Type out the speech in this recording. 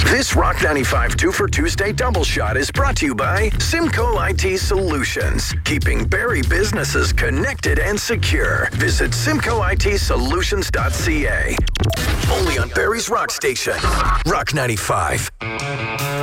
This Rock 95 2 for Tuesday double shot is brought to you by Simcoe IT Solutions, keeping Barrie businesses connected and secure. Visit simcoitsolutions.ca. Only on Barrie's Rock Station, Rock 95.